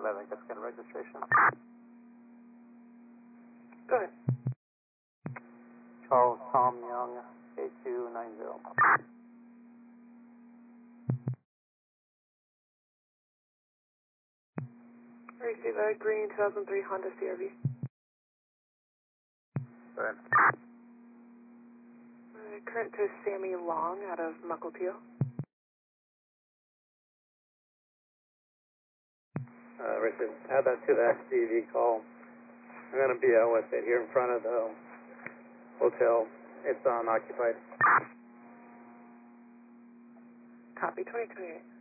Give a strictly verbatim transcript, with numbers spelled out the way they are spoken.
eleven, get scan registration. Go ahead. Charles Tom Young, K two nine zero. I receive a green two thousand three Honda C R V. Go ahead. Uh, current to Sammy Long out of Mukilteo. Uh, Richard, add that to that C V call. I'm going to be uh, what's it, here in front of the hotel. It's unoccupied. Copy, twenty twenty-eight.